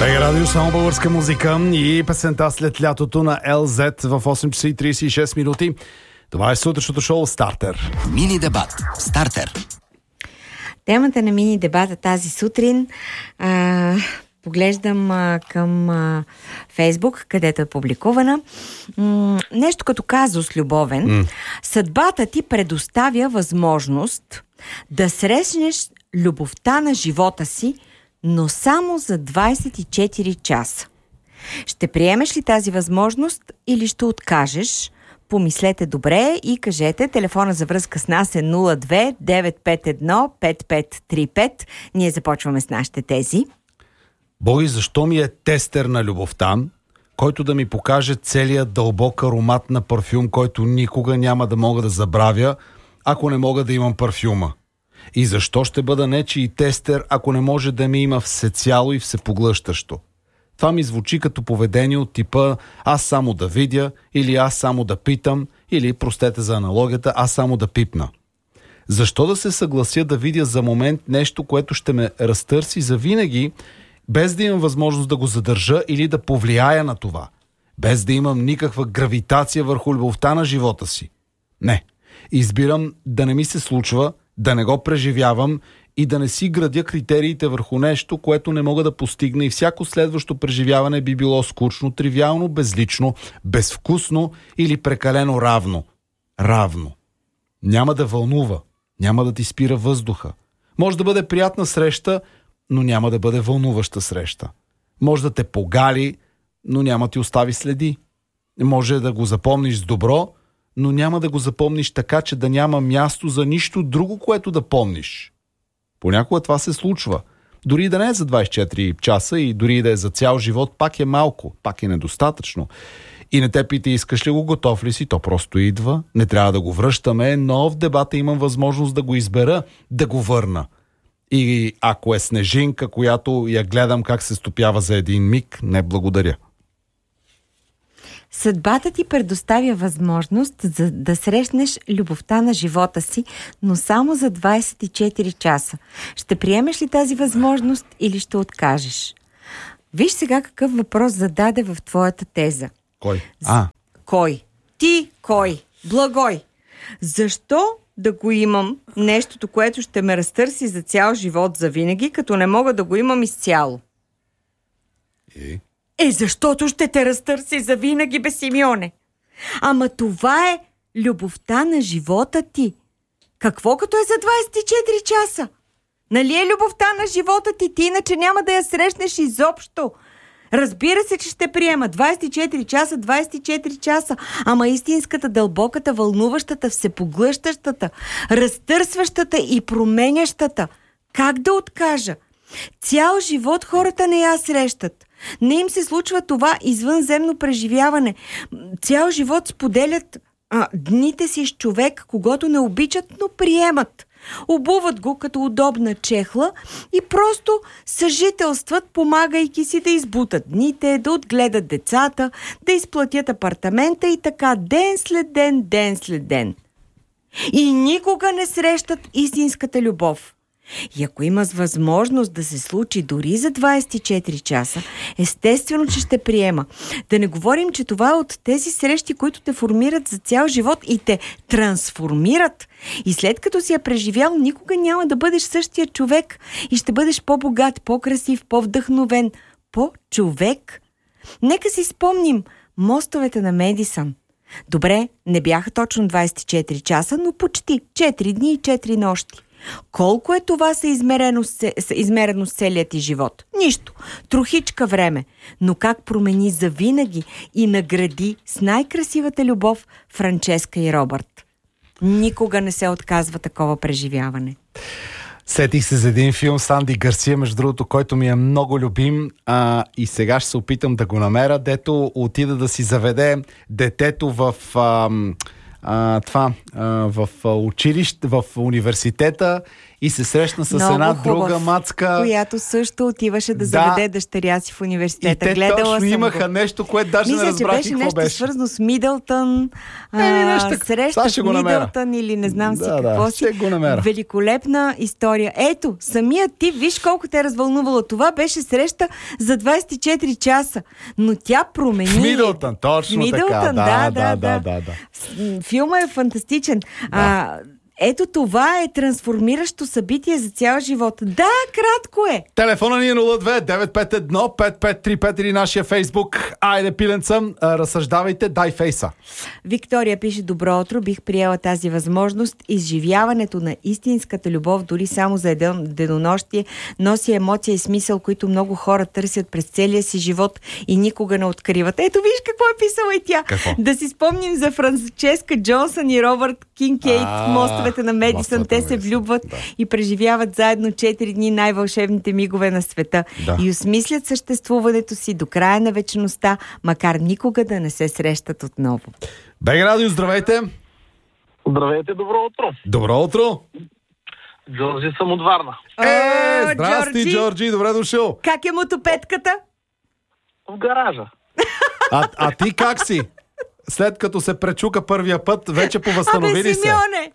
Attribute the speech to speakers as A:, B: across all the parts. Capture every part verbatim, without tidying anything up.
A: Бега радио, само българска музика и песента след лятото на Ел Зет в осем часа и тридесет и шест минути. Това е сутрешното шоу Стартер.
B: Мини дебат Стартер.
C: Темата на мини дебата тази сутрин а, поглеждам а, към а, Фейсбук, където е публикувана. М- нещо като казус любовен. Mm. Съдбата ти предоставя възможност да срещнеш любовта на живота си, но само за двайсет и четири часа. Ще приемеш ли тази възможност или ще откажеш? Помислете добре и кажете. Телефона за връзка с нас е нула две девет пет едно пет пет три пет. Ние започваме с нашите тези.
A: Боги, защо ми е тестер на любовта, който да ми покаже целият дълбок аромат на парфюм, който никога няма да мога да забравя, ако не мога да имам парфюма? И защо ще бъда нечий тестер, ако не може да ми има всецяло и всепоглъщащо? Това ми звучи като поведение от типа аз само да видя, или аз само да питам, или, простете за аналогията, аз само да пипна. Защо да се съглася да видя за момент нещо, което ще ме разтърси завинаги, без да имам възможност да го задържа или да повлияя на това? Без да имам никаква гравитация върху любовта на живота си? Не. Избирам да не ми се случва, да не го преживявам и да не си градя критериите върху нещо, което не мога да постигна, и всяко следващо преживяване би било скучно, тривиално, безлично, безвкусно или прекалено равно. Равно. Няма да вълнува, няма да ти спира въздуха. Може да бъде приятна среща, но няма да бъде вълнуваща среща. Може да те погали, но няма ти остави следи. Може да го запомниш с добро, но няма да го запомниш така, че да няма място за нищо друго, което да помниш. Понякога това се случва. Дори да не е за двайсет и четири часа и дори да е за цял живот, пак е малко, пак е недостатъчно. И не те пита искаш ли го, готов ли си, то просто идва. Не трябва да го връщаме, но в дебата имам възможност да го избера, да го върна. И ако е снежинка, която я гледам как се стопява за един миг, не благодаря.
C: Съдбата ти предоставя възможност за да срещнеш любовта на живота си, но само за двайсет и четири часа. Ще приемеш ли тази възможност или ще откажеш? Виж сега какъв въпрос зададе в твоята теза.
A: Кой? А.
C: Кой? Ти кой? Благой. Защо да го имам нещото, което ще ме разтърси за цял живот завинаги, като не мога да го имам изцяло?
A: И?
C: Е, защото ще те разтърси завинаги, бе, Симеоне. Ама това е любовта на живота ти. Какво като е за двайсет и четири часа? Нали е любовта на живота ти? Ти иначе няма да я срещнеш изобщо. Разбира се, че ще приема двайсет и четири часа, двайсет и четири часа. Ама истинската, дълбоката, вълнуващата, всепоглъщащата, разтърсващата и променящата. Как да откажа? Цял живот хората не я срещат. Не им се случва това извънземно преживяване. Цял живот споделят а, дните си с човек, когото не обичат, но приемат. Обуват го като удобна чехла и просто съжителстват, помагайки си да избутат дните, да отгледат децата, да изплатят апартамента и така ден след ден, ден след ден. И никога не срещат истинската любов. И ако имаш възможност да се случи дори за двайсет и четири часа, естествено, че ще приема. Да не говорим, че това е от тези срещи, които те формират за цял живот и те трансформират. И след като си я преживял, никога няма да бъдеш същия човек и ще бъдеш по-богат, по-красив, по-вдъхновен, по-човек. Нека си спомним мостовете на Медисън. Добре, не бяха точно двайсет и четири часа, но почти четири дни и четири нощи. Колко е това съизмерено с, измерено с целият ти живот? Нищо. Трохичка време. Но как промени завинаги и награди с най-красивата любов Франческа и Робърт. Никога не се отказва такова преживяване.
A: Сетих се за един филм с Анди Гарсия, между другото, който ми е много любим, а, и сега ще се опитам да го намеря, дето отида да си заведе детето в... А, Uh, това uh, в училище, в университета, и се срещна с
C: Много
A: една
C: хубав,
A: друга мацка,
C: която също отиваше да,
A: Да.
C: заведе дъщеря си в
A: и
C: университета.
A: те
C: Гледала
A: точно
C: съм
A: имаха
C: го.
A: нещо, което даже не
C: Мисля, че
A: разбрах и
C: беше
A: какво
C: нещо
A: беше.
C: свързано с Мидълтън, а,
A: Еми, нещо така.
C: среща
A: Сега ще
C: с
A: го намеря.
C: Мидълтън или не знам си
A: Да, да,
C: какво си.
A: ще го намеря.
C: Великолепна история. Ето, самият ти, виж колко те е развълнувало. Това беше среща за двайсет и четири часа, но тя промени...
A: В Мидълтън, точно
C: Мидълтън,
A: така.
C: да,
A: да,
C: да,
A: да,
C: да.
A: да, да.
C: С- Филма е фантастичен. А, ето това е трансформиращо събитие за цял живот. Да, кратко е.
A: Телефона ни е нула две девет пет едно пет пет три пет или нашия Фейсбук. Айде, пиленца, а, разсъждавайте, дай фейса.
C: Виктория пише: добро утро, бих приела тази възможност. Изживяването на истинската любов, дори само за едно денонощие, носи емоция и смисъл, които много хора търсят през целия си живот и никога не откриват. Ето виж какво е писала и тя.
A: Какво?
C: Да си спомним за Франческа Джонсън и Робърт Кинкейт в
A: А,
C: мостовете на Медисън.
A: мостовете
C: Те
A: на
C: се
A: Медисън,
C: влюбват
A: да.
C: и преживяват заедно четири дни най-вълшебните мигове на света.
A: Да.
C: И осмислят съществуването си до края на вечността, макар никога да не се срещат отново.
A: БГ Радио, здравейте!
D: Здравейте, добро утро.
A: Добро утро!
D: Джорджи съм от Варна.
A: Е,
C: О,
A: здрасти,
C: Джорджи!
A: Джорджи, добре дошъл!
C: Как е мотопетката?
D: В гаража.
A: А, а ти как си? След като се пречука първия път, вече повъзстанови
C: Абе,
A: ли се?
C: Симеоне!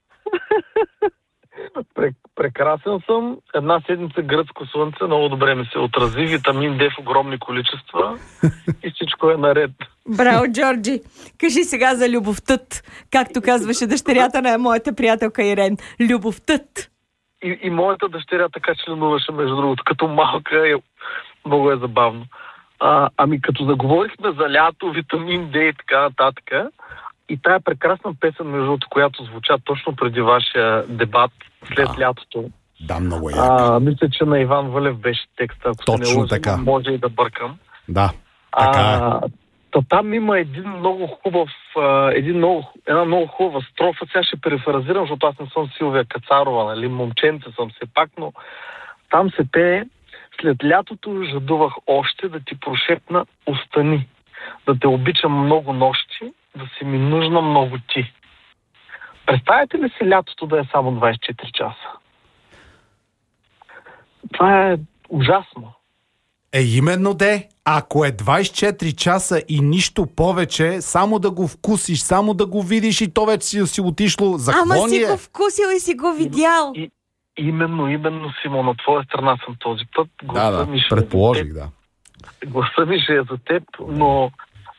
D: Пре- прекрасен съм. Една седмица гръцко слънце много добре ми се отрази. Витамин Д в огромни количества. И всичко е наред.
C: Браво, Джорджи! Кажи сега за любовтът. Както казваше дъщерята на моята приятелка Ирен. Любовтът.
D: И, и моята дъщеря така членуваше, между другото, като малка. Е, много е забавно. А, ами като заговорихме за лято, витамин Д и така нататък, и тая прекрасна песен, между другото, която звуча точно преди вашия дебат след
A: Да.
D: лятото.
A: Да, много яко.
D: А, мисля, че на Иван Вълев беше текста, ако
A: Точно
D: се не лъжа,
A: така.
D: може и да бъркам.
A: Да, така е.
D: А, то там има един много хубав, а, един много, една много хубава строфа. Сега ще перефразирам, защото аз не съм Силвия Кацарова, нали, момченце съм все пак, но там се пее: след лятото жадувах още да ти прошепна остани, да те обичам много нощи, да си ми нужна много ти. Представете ли си лятото да е само двайсет и четири часа? Това е ужасно.
A: Е, именно де, ако е двайсет и четири часа и нищо повече, само да го вкусиш, само да го видиш и то вече си, си отишло. За
C: Ама
A: какво ни
C: си
A: е?
C: го вкусил и си го видял.
D: И, именно, именно, Симон, на твоя страна съм този път.
A: Да,
D: Гласа
A: да,
D: ми ще е за
A: предположих,
D: теб.
A: да.
D: Гласа ми ще е за теб, но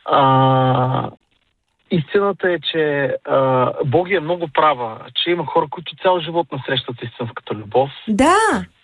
D: а, истината е, че а, Боги е много права, че има хора, които цял живот не срещат истинската любов.
C: Да.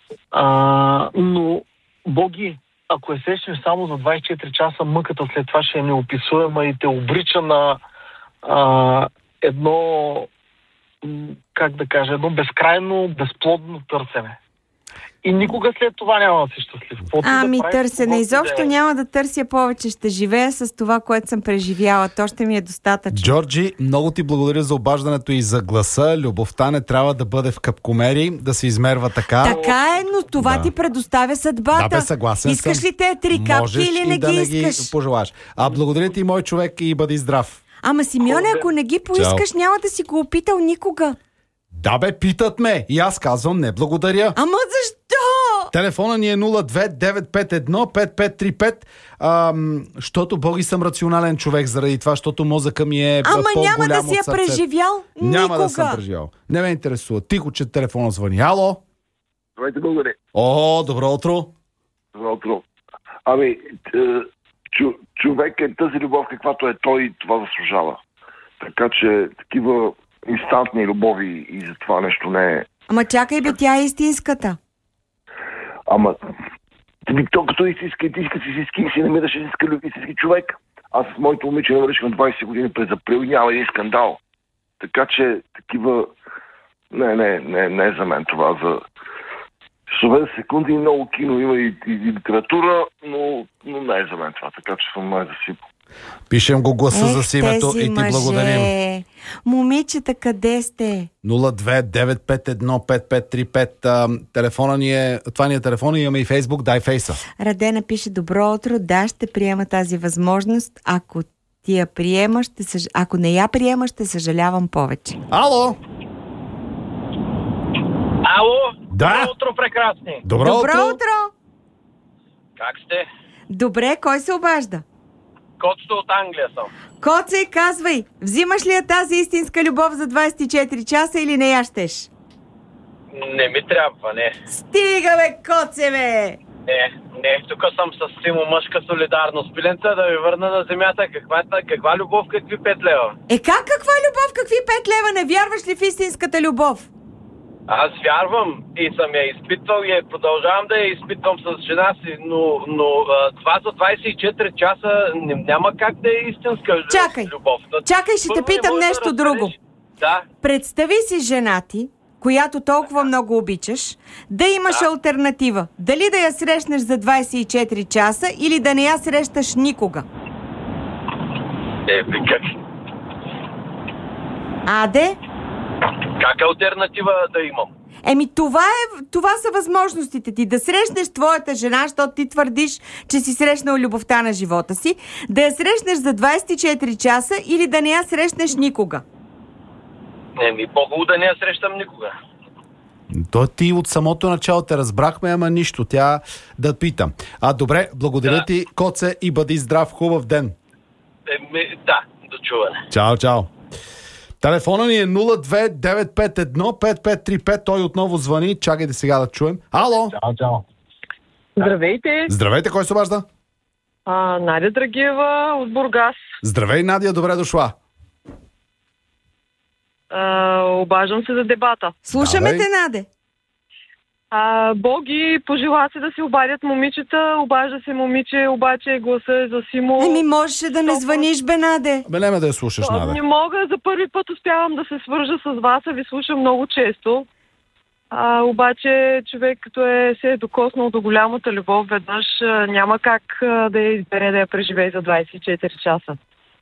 D: А, но Боги, ако е срещнеш само за двайсет и четири часа, мъката след това ще е неописуема и те обрича на а, едно, м, как да кажа, едно безкрайно, безплодно търсене. И никога след това няма да си щастлив. Каквото и да
C: Ами
D: правиш,
C: търсене.
D: каквото и
C: Изобщо
D: да е.
C: няма да търся повече. Ще живея с това, което съм преживяла. То ще ми е достатъчно.
A: Джорджи, много ти благодаря за обаждането и за гласа. Любовта не трябва да бъде в капкомери, да се измерва така.
C: Така е, но това
A: Да.
C: ти предоставя съдбата.
A: Да, бе, съгласен
C: Искаш
A: съм.
C: ли те три капки
A: Можеш
C: или
A: и
C: не
A: да
C: ги
A: не
C: искаш?
A: ги пожелаш. А благодаря ти, мой човек, и бъди здрав.
C: Ама, Симеоне, ако не ги поискаш, няма да си го опитал никога.
A: Да бе, питат ме. И аз казвам не благодаря.
C: Ама защо?
A: Телефона ни е нула две девет пет едно пет пет три пет. Ам, Щото Боги съм рационален човек заради това, защото мозъка ми е
C: Ама
A: по-голям
C: няма да
A: от
C: си я
A: сърцето.
C: преживял
A: Няма
C: никога.
A: да съм преживял. Не ме интересува. Тихо, че телефона звъни. Ало?
E: Здравейте, благодаря.
A: О, добро утро.
E: Добро утро. Ами, е, чу, човек е тази любов, каквато е той, и това заслужава. Така че такива инстантни любови и за това нещо не е.
C: Ама чакай бе, тя е истинската.
E: Ама, ти, то като истинска и ти иска си истински и си намираш истинска любов, истински човек. Аз с моето момиче навършвам двайсет години през април и няма един скандал. Така че такива... Не, не, не, не е за мен това. За часове за секунди и много кино има и, и, и литература, но, но не е за мен това. Така че съм май засипал.
A: Пишем го гласа
C: Ех,
A: за Симето
C: тези
A: и ти
C: мъже.
A: благодарим.
C: Момичета, къде сте?
A: нула две девет пет едно пет пет три пет. А, телефона ни е, това ни е телефона, имаме и Фейсбук, дай фейса.
C: Радена пише: добро утро, да, ще приема тази възможност. Ако ти я приема, ще съж... ако не я приема, ще съжалявам повече.
A: Ало?
D: Ало!
A: Да!
F: Добро утро, прекрасни!
A: Добро,
C: Добро
A: утро!
C: утро!
F: Как сте?
C: Добре, кой се обажда?
F: Коцето от Англия съм.
C: Коце, казвай, взимаш ли я тази истинска любов за двайсет и четири часа или не я щеш?
F: Не ми трябва, не.
C: Стига, бе, Коце, бе!
F: Не, не, тук съм с Симо, мъжка солидарност. Пиленца, да ви върна на земята. Каква, каква любов, какви пет лева?
C: Е, как каква любов, какви пет лева? Не вярваш ли в истинската любов?
F: Аз вярвам и съм я изпитвал и я продължавам да я изпитвам с жена си, но, но а, това за двайсет и четири часа няма как да е истинска
C: Чакай,
F: любов.
C: чакай, ще те
F: Първо не
C: питам
F: можеш да
C: нещо
F: разбереш.
C: друго.
F: Да.
C: Представи си жена ти, която толкова много обичаш, да имаш
F: Да.
C: алтернатива. Дали да я срещнеш за двайсет и четири часа или да не я срещаш никога?
F: Е, как?
C: Аде?
F: Как алтернатива да имам?
C: Еми, това, е, това са възможностите ти. Да срещнеш твоята жена, защото ти твърдиш, че си срещнал любовта на живота си, да я срещнеш за двайсет и четири часа или да не я срещнеш никога.
F: Еми, по-хубаво да не я срещам никога.
A: То ти от самото начало те разбрахме, ама нищо. Тя да питам. А, добре, благодаря
F: Да.
A: ти, Коце, и бъди здрав, хубав ден.
F: Еми, да, до чуване.
A: Чао, чао. Телефона ни е нула две девет пет едно пет пет три пет. Той отново звъни. Чакайте сега да чуем. Ало!
G: Чао, чао.
H: Здравейте!
A: Здравейте, кой се обажда?
H: А, Надя Драгиева от Бургас.
A: Здравей, Надя, добре дошла.
H: А, обаждам се за дебата.
C: Слушаме
A: Давай.
C: те, Наде.
H: А, Боги пожела се да се обадят момичета, обажда се момиче, обаче гласа е за Симо.
C: Еми, можеше да не звъниш, бе, Наде.
A: Бе, не ме да я слушаш,
H: А,
A: Надя.
H: не мога, за първи път успявам да се свържа с вас, а ви слушам много често. А, обаче човек, като е се е докоснал до голямата любов веднъж, а, няма как а, да я избере да я преживее за двайсет и четири часа.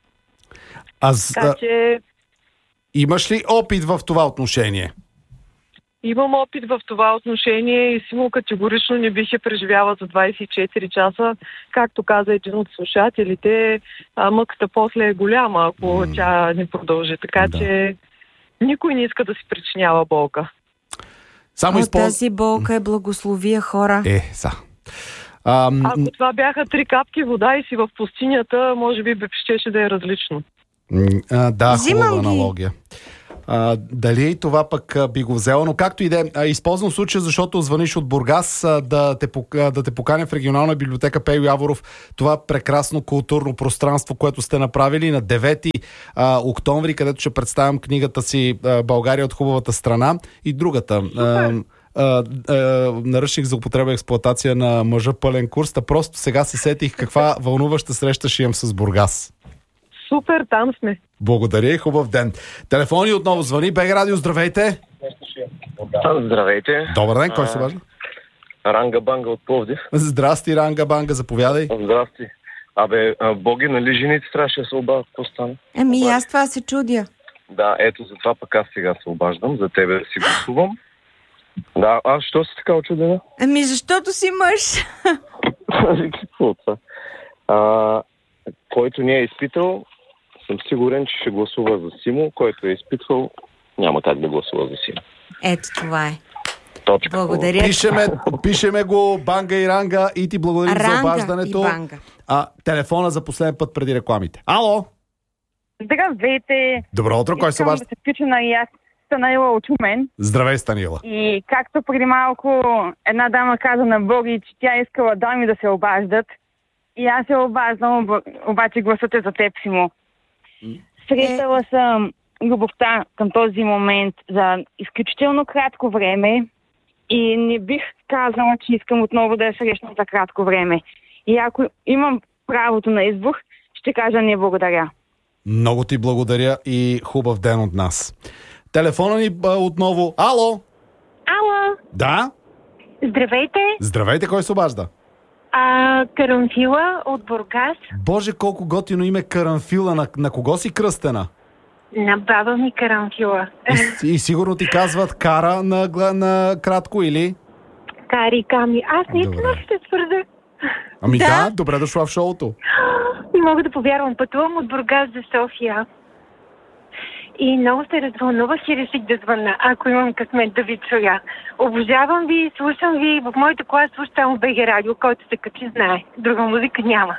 A: Аз,
H: Така
A: а,
H: че
A: имаш ли опит в това отношение?
H: имам опит в това отношение и Симо категорично не бих я преживяла за двайсет и четири часа. Както каза един от слушателите, а, мъката после е голяма, ако
A: Mm.
H: тя не продължи. Така
A: Да.
H: че никой не иска да си причинява болка.
A: Само
C: О,
A: използвам...
C: тази болка е благословия, хора.
A: Е, са. А, м-
H: Ако това бяха три капки вода и си в пустинята, може би щеше да е различно.
A: м- а, да,
C: Взимам
A: хубава
C: ги.
A: аналогия. А, дали и това пък а, би го взела, но както и да е, а, използвам случая, защото звъниш от Бургас, а, да, те, пок- а, да те поканя в регионална библиотека Пейо Яворов, това прекрасно културно пространство, което сте направили на девети а, октомври, където ще представям книгата си а, България от хубавата страна и другата. А, а, а, наръчник за употреба и експлоатация на мъжа пълен курс, та просто сега се сетих каква вълнуваща среща ще имам с Бургас.
H: Супер, там сме.
A: Благодаря и хубав ден. Телефони отново звъни. БГ Радио, здравейте.
I: Здравейте.
A: Добър ден, кой се обажда?
I: Ранга Банга от Пловдив.
A: Здрасти, Ранга Банга, заповядай.
I: Здрасти. Абе, а, Боги, нали жените трябваше да се обадят? Какво стана?
C: Еми, аз това се чудя.
I: Да, ето затова пък аз сега се обаждам, за тебе да си гласувам. Да, аз що си така очудена?
C: Ами, защото си мъж.
I: Какво това? А, който не е изпитал, съм сигурен, че ще гласува за Симо. Който е изпитвал, няма как да гласува за Симо.
C: Ето това е.
I: Точка.
C: Благодаря.
A: Пишеме, пишеме го Банга и Ранга и ти благодарим за
C: Ранга
A: обаждането.
C: и Банга.
A: А, телефона за последен път преди рекламите. Ало!
J: Здравейте!
A: Добро утро, кой се
J: Искам
A: обажда?
J: да се включа на и аз Станаила от Шумен.
A: Здравей, Станила.
J: И както преди малко една дама каза на Боги, че тя искала дами да се обаждат. И аз се обаждам, об- обаче гласът е за теб, Симо. Срещала съм любовта към този момент за изключително кратко време и не бих казала, че искам отново да я срещна за кратко време. И ако имам правото на избор, ще кажа не благодаря.
A: Много ти благодаря и хубав ден от нас. Телефона ни а, отново. Ало!
K: Ало,
A: Да?
K: здравейте!
A: Здравейте, кой се обажда?
K: А, Карамфила от Бургас.
A: Боже, колко готино име Карамфила. На, на кого си кръстена?
K: На баба ми Карамфила.
A: И, и сигурно ти казват Кара на, гла- на кратко или?
K: Кари Ками. Аз наистина
A: Добре.
K: ще твърда.
A: Ами да,
C: Да.
A: да добре дошла в шоуто.
K: Не мога да повярвам. Пътувам от Бургас за София. И много се развълнувах и реших да звънна, ако имам късмет да ви чуя. Обожавам ви, слушам ви. В моята клас слушам само БГ радио, който се качи знае. Друга музика няма.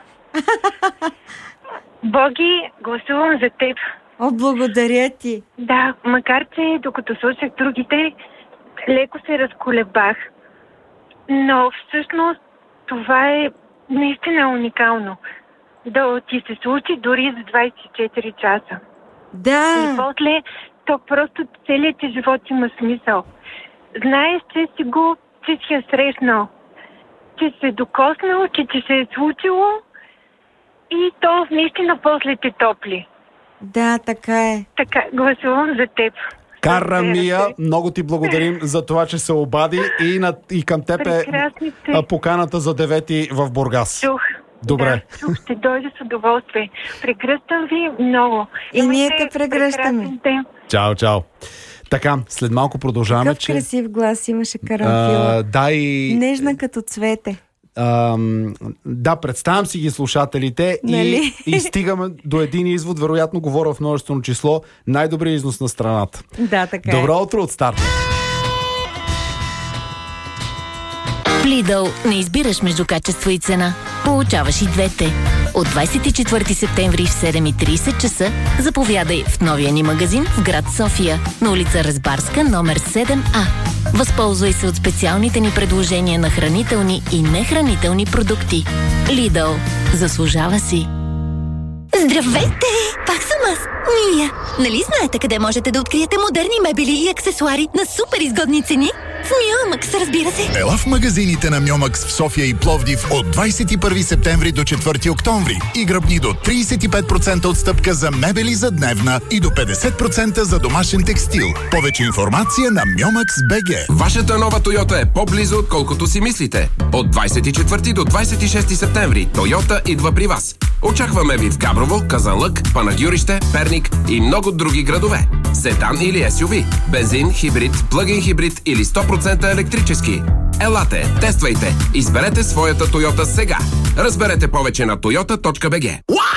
K: Боги, гласувам за теб.
C: О, благодаря ти.
K: Да, макар че докато слушах другите, леко се разколебах. Но всъщност това е наистина уникално. Да ти се случи дори за двайсет и четири часа.
C: Да.
K: И после, то просто целият ти живот има смисъл. Знаеш, че си го, че си я срещнал, че се докоснал, че ти се е случило и то наистина после те топли.
C: Да, така е.
K: Така, гласувам за теб.
A: Кара Мия, много ти благодарим за това, че се обади и, на, и към теб е поканата за девети в Бургас.
K: Чух.
A: Добре.
K: Да, чух, ще дойде с удоволствие. Прегръщам ви много.
C: И
K: Имайте
C: ние те прегръщаме.
A: Чао, чао. Така, след малко продължаваме,
C: Какъв
A: че...
C: красив глас имаше Карамфила.
A: А, да, и...
C: Нежна като цвете.
A: А, да, представям си ги слушателите
C: нали?
A: и, и стигаме до един извод, вероятно говоря в множествено число, най-добрият износ на страната.
C: Да, така
A: Добро
C: е.
A: утро от старта.
G: В Lidl не избираш между качество и цена. Получаваш и двете. От двайсет и четвърти септември в седем и трийсет часа заповядай в новия ни магазин в град София, на улица Разбарска, номер седем А. Възползвай се от специалните ни предложения на хранителни и нехранителни продукти. Lidl. Заслужава си.
L: Здравейте! Пак съм аз, Мия. Нали знаете къде можете да откриете модерни мебели и аксесуари на супер изгодни цени? В Мьомакс, разбира се.
M: Ела в магазините на Мьомакс в София и Пловдив от двайсет и първи септември до четвърти октомври и гръбни до трийсет и пет процента отстъпка за мебели за дневна и до петдесет процента за домашен текстил. Повече информация на Мьомакс точка би джи.
N: Вашата нова Тойота е по-близо, отколкото си мислите. От двайсет и четвърти до двайсет и шести септември Тойота идва при вас. Очакваме ви в Габрово, Казанлък, Панагюрище, Перник и много други градове. Седан или ес ю ви, бензин, хибрид, плъгин хибрид или сто процента електрически. Елате, тествайте, изберете своята Тойота сега. Разберете повече на тойота точка би джи.